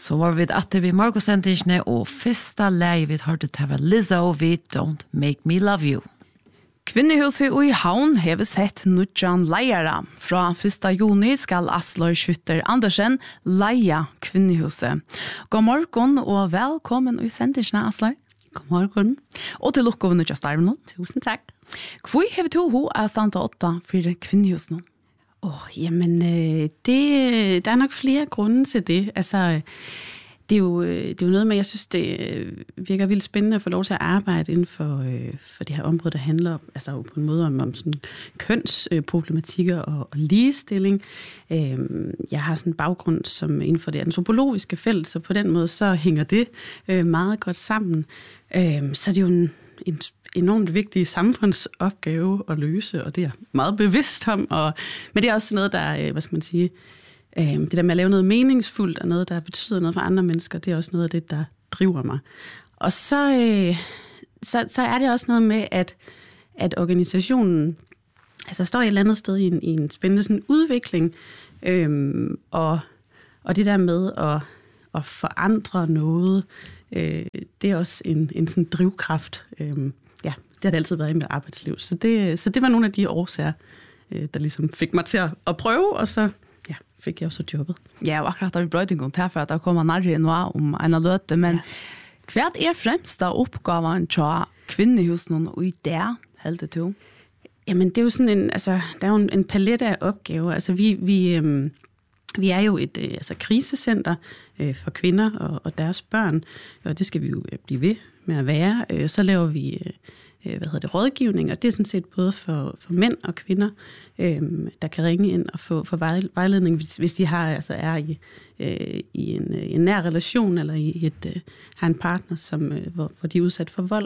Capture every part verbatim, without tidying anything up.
Så var vi atter vi morgensendisene, og første leie vi hørte til var Lizzo vi Don't Make Me Love You. Kvinnehuset i Havn har sett nødjan leiere. Fra første juni skal Asløy Skytter Andersen leie Kvinnehuset. God morgen og velkommen i sendisene, Asløy. God morgen. Og til lukke over nødja starven nå. Tusen takk. Hvor har vi to ho er stand åtta for Kvinnehuset nå? Åh, oh, jamen, øh, det, der er nok flere grunde til det. Altså, det er jo, det er jo noget med, jeg synes, det virker vildt spændende at få lov til at arbejde inden for, øh, for det her område, der handler altså, på en måde om, om sådan kønsproblematikker og, og ligestilling. Øh, jeg har sådan en baggrund som inden for det antropologiske felt, så på den måde så hænger det øh, meget godt sammen. Øh, så det er jo en, en enormt vigtig samfundsopgave at løse, og det er jeg meget bevidst om. Og, men det er også noget, der, hvad skal man sige, øh, det der med at lave noget meningsfuldt, og noget, der betyder noget for andre mennesker, det er også noget af det, der driver mig. Og så, øh, så, så er det også noget med, at, at organisationen altså, står et eller andet sted i en, i en spændende sådan, udvikling, øh, og, og det der med at, at forandre noget, øh, det er også en, en sådan drivkraft. Øh, ja, det har det altid været i mit arbejdsliv. Så det, så det var nogle af de årsager, øh, der ligesom fik mig til at, at prøve, og så ja, fik jeg også jobbet. Ja, og akkurat der vi brød en gang til, for at der kommer nærmere nu om en av løte, men ja. Hva er fremste oppgaven til Kvinnehuset og i det, helt det to? Jamen, det er jo sådan en, altså, der er jo en, en palet af opgaver. Altså, vi, vi, øhm, vi er jo et øh, altså, krisecenter øh, for kvinder og, og deres børn, og det skal vi jo blive ved med at være. Øh, så laver vi øh, hvad hedder det, rådgivning, og det er sådan set både for, for mænd og kvinder, øh, der kan ringe ind og få for vejledning, hvis, hvis de har, altså, er i, øh, i en, en nær relation, eller i et, øh, har en partner, som, øh, hvor, hvor de er udsat for vold.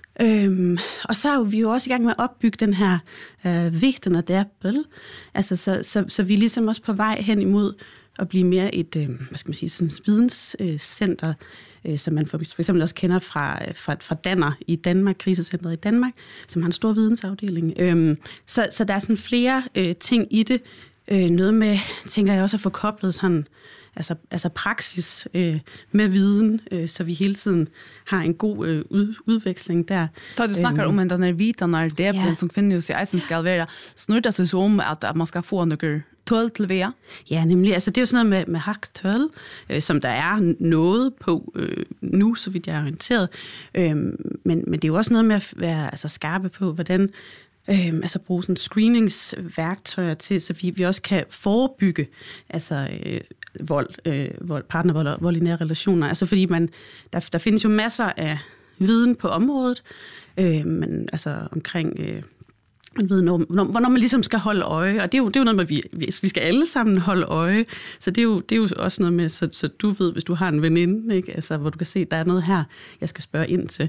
Øhm, og så er vi jo også i gang med at opbygge den her øh, vigten af der bøl. Altså, så, så, så vi er ligesom også på vej hen imod at blive mere et, øh, hvad skal man sige, sådan et videnscenter, øh, som man for, for eksempel også kender fra, fra, fra Danner i Danmark, krisecentret i Danmark, som har en stor vidensafdeling. Øhm, så, så der er sådan flere øh, ting i det. Øh, noget med, tænker jeg også, at få koblet sådan, altså, altså praksis øh, med viden, øh, så vi hele tiden har en god øh, ud, udveksling der. Da du snakker um, om den her viten af det, ja. Som Kvinnehuset i Eisen skal være, snurrer det sig så om, at, at man skal få noe tøl til via? Ja, nemlig. Altså, det er jo sådan noget med, med hakt-tøl, øh, som der er noget på øh, nu, så vidt jeg er orienteret. Øh, men, men det er jo også noget med at være altså, skarpe på, hvordan Øhm, altså bruge sådan screeningsværktøjer til, så vi, vi også kan forebygge altså, øh, vold, øh, vold, partnervold og vold i nære relationer. Altså fordi man, der, der findes jo masser af viden på området, øh, men altså omkring øh, man ved, når, når, hvornår man ligesom skal holde øje, og det er jo, det er jo noget med, vi, vi skal alle sammen holde øje, så det er jo, det er jo også noget med, så, så du ved, hvis du har en veninde, ikke? Altså, hvor du kan se, der er noget her, jeg skal spørge ind til.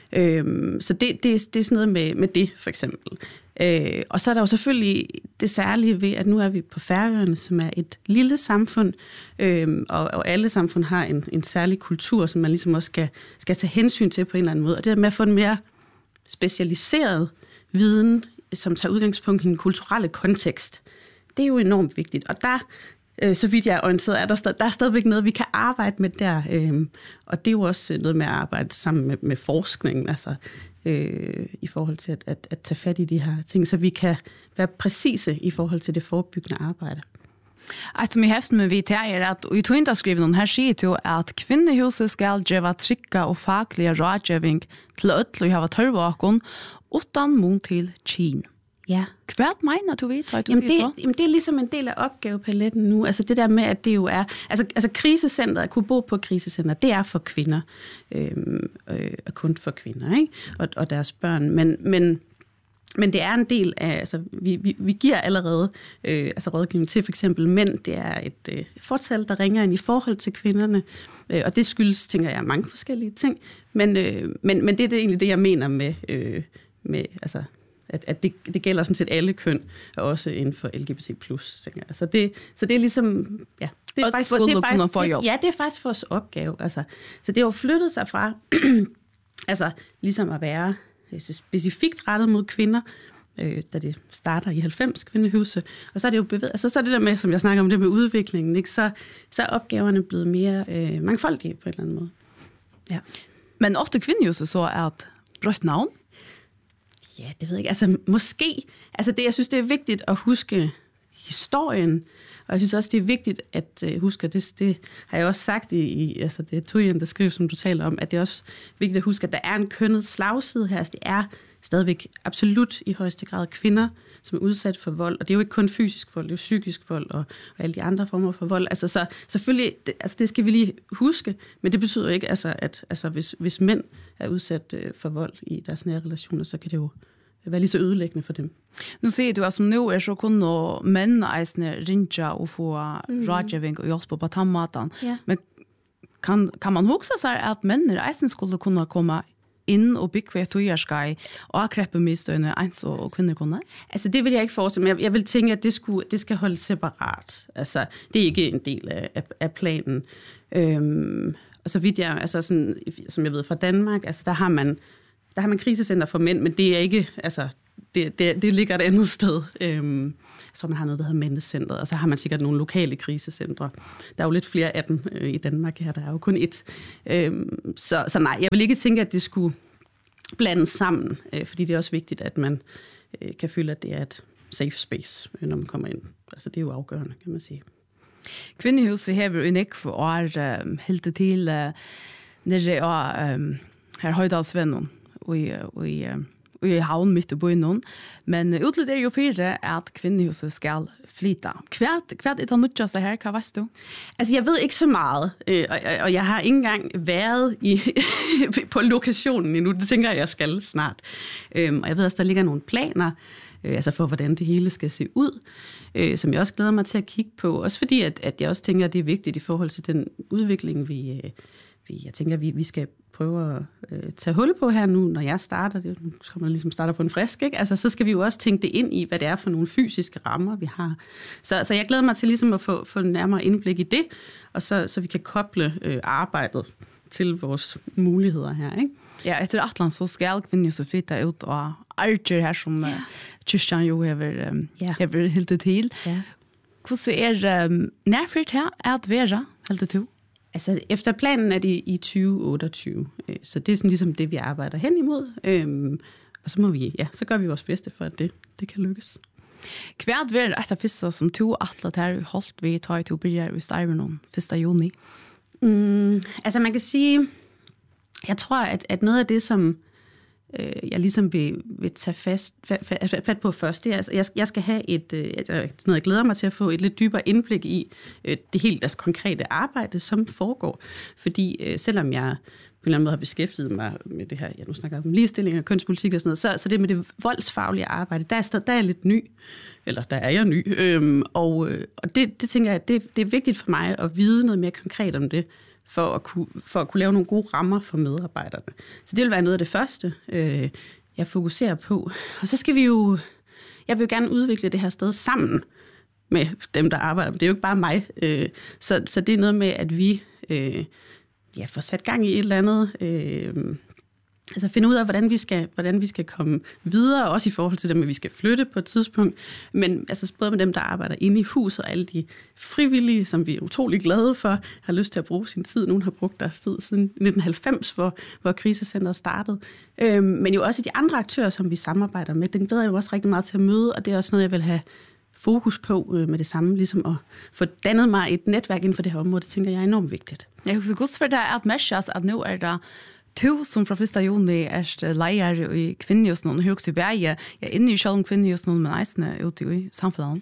Øhm, så det, det, det er sådan noget med, med det, for eksempel. Øh, og så er der jo selvfølgelig det særlige ved, at nu er vi på Færøerne, som er et lille samfund, øh, og, og alle samfund har en, en særlig kultur, som man ligesom også skal, skal tage hensyn til på en eller anden måde. Og det der med at få en mere specialiseret viden, som tager udgangspunkt i den kulturelle kontekst, det er jo enormt vigtigt. Og der, øh, så vidt jeg er orienteret, er der, stadig, der er stadigvæk noget, vi kan arbejde med der. Øh, og det er jo også noget med at arbejde sammen med, med forskningen, altså øh, i forhold til at, at, at tage fat i de her ting, så vi kan være præcise i forhold til det forebyggende arbejde. Et som i heften med vi er at i tøyndaskriven her sier jo at Kvinnehuset skal gjøre trygge og faglige rådgjøving til ødelig å ha tørvåken utan mån til Kina. Ja. Hvad mener du, vet, du jamen, siger det, så? Jamen, det er ligesom en del af opgavepaletten nu. Altså det der med, at det jo er... Altså, altså krisecentret, at kunne bo på krisecenter, det er for kvinder. Øhm, øh, kun for kvinder, ikke? Og, og deres børn. Men... men Men det er en del af, altså vi, vi, vi giver allerede øh, altså rådgivning til for eksempel mænd. Det er et øh, fortal, der ringer ind i forhold til kvinderne, øh, og det skyldes, tænker jeg, mange forskellige ting. Men, øh, men, men det er det, egentlig det, jeg mener med, øh, med altså, at, at det, det gælder sådan set alle køn, og også inden for L G B T plus, tænker jeg. Så det, så det er ligesom, ja. Det er, faktisk, det, er faktisk, det, ja, det er faktisk vores opgave. Altså. Så det har jo flyttet sig fra, altså ligesom at være specifikt rettet mod kvinder, øh, da det starter i halvfems kvindehuse. Og så er det jo bevæget, altså så er det der med, som jeg snakker om det med udviklingen, ikke? Så, så er opgaverne blevet mere øh, mangfoldige på en eller anden måde. Ja. Men ofte kvindehuset så er et brødt navn? Ja, det ved jeg ikke. Altså måske, altså det, jeg synes, det er vigtigt at huske historien, og jeg synes også, det er vigtigt at uh, huske, det, det har jeg også sagt i, i altså det er Tuyen, der skriver, som du taler om, at det er også vigtigt at huske, at der er en kønnet slagside her. Altså det er stadigvæk absolut i højeste grad kvinder, som er udsat for vold, og det er jo ikke kun fysisk vold, det er jo psykisk vold og, og alle de andre former for vold. Altså så selvfølgelig, det, altså det skal vi lige huske, men det betyder ikke, altså, at altså, hvis, hvis mænd er udsat uh, for vold i deres nære relationer, så kan det jo være lige så ødelæggende for dem. Nu siger du, at som nu er så kun menn eisne rinja og få mm. rådgivning og hjelp på tannmaten. Ja. Men kan, kan man huske seg at menn eisne skulle kunne komme inn og bygge et tøyerskei og akreppe mistøyne eins og kvinner kunne? Altså det vil jeg ikke forestille mig. Jeg, jeg vil tænke, at det, skulle, det skal holdes separat. Altså det er ikke en del af, af, af planen. Øhm, og så vidt jeg, altså sådan, som jeg ved fra Danmark, altså der har man Der har man krisecenter for mænd, men det er ikke, altså, det, det, det ligger et andet sted. Øhm, så man har noget, der hedder Mændecentret, og så har man sikkert nogle lokale krisecentre. Der er jo lidt flere af dem øh, i Danmark her, der er jo kun ét. Øhm, så, så nej, jeg vil ikke tænke, at det skulle blandes sammen, øh, fordi det er også vigtigt, at man øh, kan føle, at det er et safe space, øh, når man kommer ind. Altså det er jo afgørende, kan man sige. Kvinnehuset har jo unik for år uh, helt til uh, nere av um, her Høydalsvennen. Og, og, og i havn midt i byen. Men utlitt er jo fire at kvinnehuset skal flyta. Hva, hva er det nødvendigste her? Hva vet du? Altså, jeg ved ikke så meget, øh, og, og jeg har ikke engang været i, på lokationen endnu. Det tænker jeg, jeg skal snart. Øhm, og jeg ved også, der ligger nogle planer, øh, altså for hvordan det hele skal se ud, øh, som jeg også glæder mig til at kigge på. Også fordi, at, at jeg også tænker, at det er vigtigt i forhold til den udvikling, vi, øh, vi jeg tænker, vi, vi skal prøve at øh, tage hul på her nu, når jeg starter. Det nu kommer jeg ligesom starter på en frisk, ikke? Altså, så skal vi jo også tænke det ind i, hvad det er for nogle fysiske rammer, vi har. Så, så jeg glæder mig til ligesom at få, få nærmere indblik i det, og så, så vi kan koble øh, arbejdet til vores muligheder her, ikke? Ja, etter Atlant så skal kvinnehuset flytta ut og Archer her, som ja. Kristian jo hever, um, ja. hever helt til. Ja. Hvordan er um, nærfyrt her at være helt til? Altså, efter planen er det i tyve otteogtyve, så det er sådan ligesom det, vi arbejder hen imod. Øhm, og så må vi, ja, så gør vi vores bedste for, at det, det kan lykkes. Hva er det etter første som to atlet her holdt vi tar til å begynne i starven om første juni? Mm, altså, man kan sige, jeg tror, at, at noget af det, som øh, jeg ligesom vil, vil tage fast, fat, fat, fat på først, det er, altså, jeg, jeg skal have et, øh, noget, jeg glæder mig til at få et lidt dybere indblik i øh, det helt altså, konkrete arbejde, som foregår. Fordi øh, selvom jeg på en eller anden måde har beskæftiget mig med det her, jeg nu snakker om ligestilling og kønspolitik og sådan noget, så, så det med det voldsfaglige arbejde, der er, stadig, der er jeg lidt ny, eller der er jeg ny, øhm, og, og det, det tænker jeg, det, det er vigtigt for mig at vide noget mere konkret om det, for at kunne, for at kunne lave nogle gode rammer for medarbejderne. Så det vil være noget af det første, øh, jeg fokuserer på. Og så skal vi jo, jeg vil jo gerne udvikle det her sted sammen med dem, der arbejder. Det er jo ikke bare mig. Øh, så, så det er noget med, at vi øh, ja, får sat gang i et eller andet, øh, altså finde ud af, hvordan vi skal, hvordan vi skal komme videre, også i forhold til dem, at vi skal flytte på et tidspunkt, men altså både med dem, der arbejder inde i huset, og alle de frivillige, som vi er utrolig glade for, har lyst til at bruge sin tid. Nogle har brugt deres tid siden nitten halvfems, hvor, hvor krisecentret startede. Øhm, men jo også de andre aktører, som vi samarbejder med, den glæder jeg jo også rigtig meget til at møde, og det er også noget, jeg vil have fokus på øh, med det samme, ligesom at få dannet mig et netværk inden for det her område. Det tænker jeg er enormt vigtigt. Jeg husker godt for dig at mærkes, at nu er der to som fra første juni er leier i kvinnehusen, og høyks i bæge. Jeg er inne i selv om kvinnehusen, men eisene ute i samfunnet.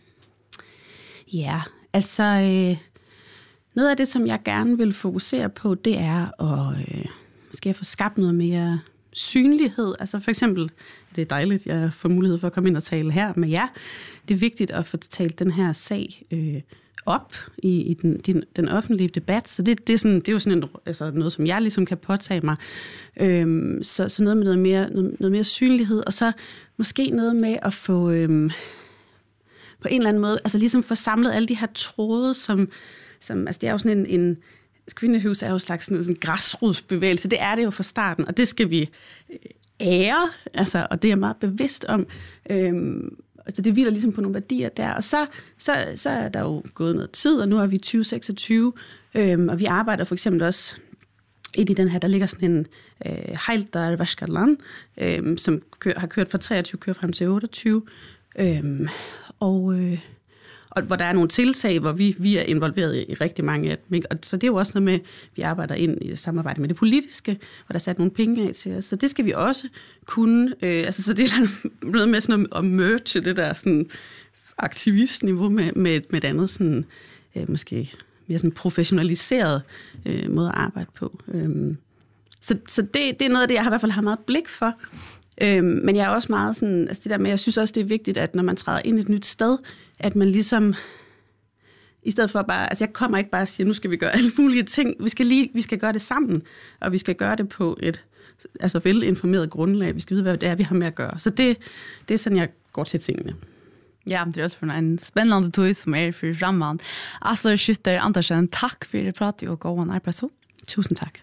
Ja, altså øh, noget af det, som jeg gerne vil fokusere på, det er at øh, måske få skabt noget mere synlighed. Altså for eksempel, det er dejligt, jeg får mulighed for at komme ind og tale her med jer. Det er vigtigt at få talt den her sag øh, op i, i den, den, den offentlige debat. Så det, det, er, sådan, det er jo sådan en, altså noget, som jeg ligesom kan påtage mig. Øhm, så, så noget med noget mere, noget, noget mere synlighed, og så måske noget med at få øhm, på en eller anden måde, altså ligesom få samlet alle de her tråde, som, som altså det er jo sådan en, en kvindehus er jo en slags sådan, sådan en græsrodsbevægelse. Det er det jo fra starten, og det skal vi ære, altså, og det er jeg meget bevidst om. Øhm, så det hviler ligesom på nogle værdier der. Og så, så, så er der jo gået noget tid, og nu er vi tyve seksogtyve, øhm, og vi arbejder for eksempel også ind i den her, der ligger sådan en øh, Heildar Vaskaland, øhm, som kører, har kørt fra treogtyve, kører frem til otteogtyve, øhm, og... Øh, og hvor der er nogle tiltag, hvor vi, vi er involveret i, i rigtig mange af dem. Og så det er jo også noget med, vi arbejder ind i samarbejde med det politiske, hvor der er sat nogle penge af til os. Så det skal vi også kunne. Øh, altså, så det er noget med sådan at, at merge det der sådan, aktivistniveau med, med, med et andet sådan, øh, måske mere sådan professionaliseret øh, måde at arbejde på. Øh, så så det, det er noget af det, jeg har i hvert fald har meget blik for. Øhm, men jeg er også meget sådan, altså det der med, jeg synes også, det er vigtigt, at når man træder ind et nyt sted, at man ligesom, i stedet for bare, altså jeg kommer ikke bare og siger, nu skal vi gøre alle mulige ting, vi skal lige, vi skal gøre det sammen, og vi skal gøre det på et, altså velinformeret grundlag, vi skal vide, hvad det er, vi har med at gøre. Så det, det er sådan, jeg går til tingene. Ja, det er også for en spændende tog, som er for fremman. Aslor Skytter Andersen, tak for at prate og gå en arbeid så. Tusind tak.